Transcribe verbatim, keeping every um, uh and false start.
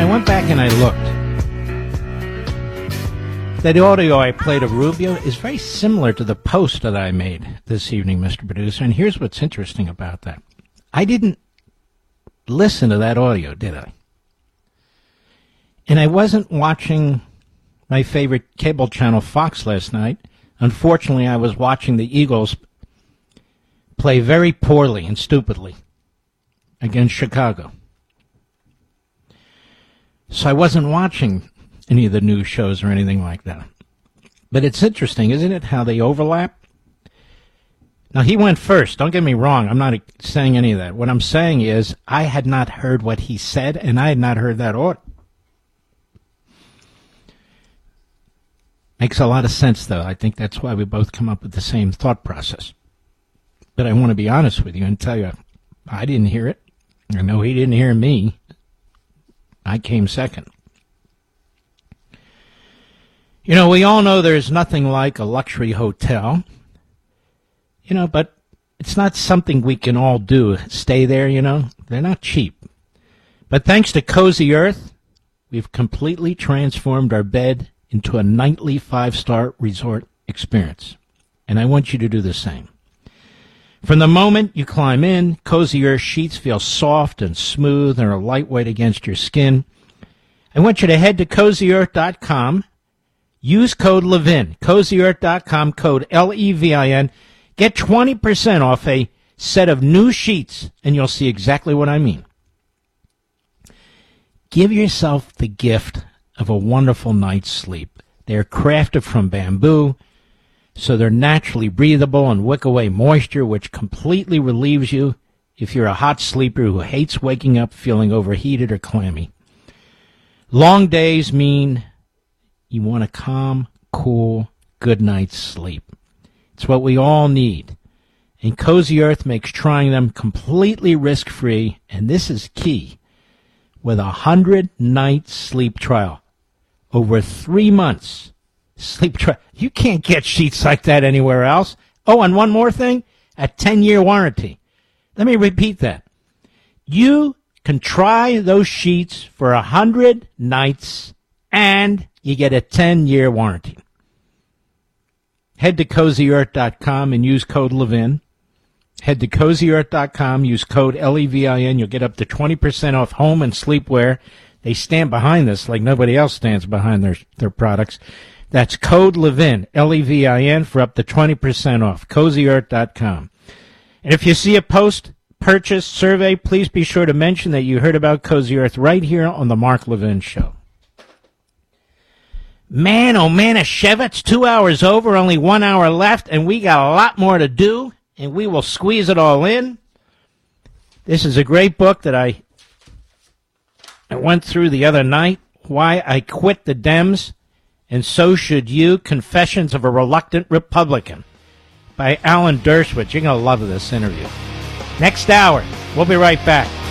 I went back and I looked. That audio I played of Rubio is very similar to the post that I made this evening, Mister Producer, and here's what's interesting about that. I didn't listen to that audio, did I? And I wasn't watching my favorite cable channel, Fox, last night. Unfortunately, I was watching the Eagles play very poorly and stupidly against Chicago. So I wasn't watching any of the news shows or anything like that. But it's interesting, isn't it, how they overlap? Now, he went first. Don't get me wrong. I'm not saying any of that. What I'm saying is I had not heard what he said, and I had not heard that audio. Makes a lot of sense, though. I think that's why we both come up with the same thought process. But I want to be honest with you and tell you, I didn't hear it. I know he didn't hear me. I came second. You know, we all know there's nothing like a luxury hotel. You know, but it's not something we can all do. Stay there, you know. They're not cheap. But thanks to Cozy Earth, we've completely transformed our bed into a nightly five-star resort experience. And I want you to do the same. From the moment you climb in, Cozy Earth sheets feel soft and smooth and are lightweight against your skin. I want you to head to cozy earth dot com. Use code Levin, cozy earth dot com, code L E V I N. Get twenty percent off a set of new sheets, and you'll see exactly what I mean. Give yourself the gift of a wonderful night's sleep. They're crafted from bamboo, so they're naturally breathable and wick away moisture, which completely relieves you if you're a hot sleeper who hates waking up feeling overheated or clammy. Long days mean you want a calm, cool, good night's sleep. It's what we all need. And Cozy Earth makes trying them completely risk-free, and this is key, with a hundred-night sleep trial. Over three months. Sleep trial. You can't get sheets like that anywhere else. Oh, and one more thing, a ten-year warranty. Let me repeat that. You can try those sheets for a hundred nights, and you get a ten-year warranty. Head to cozy earth dot com and use code Levin. Head to cozy earth dot com, use code L E V I N. You'll get up to twenty percent off home and sleepwear. They stand behind this like nobody else stands behind their, their products. That's code Levin, L E V I N, for up to twenty percent off, cozy earth dot com. And if you see a post-purchase survey, please be sure to mention that you heard about Cozy Earth right here on the Mark Levin Show. Man, oh man, a It's two hours over, only one hour left, and we got a lot more to do, and we will squeeze it all in. This is a great book that I, I went through the other night, Why I Quit the Dems, and So Should You, Confessions of a Reluctant Republican, by Alan Dershowitz. You're going to love this interview. Next hour, we'll be right back.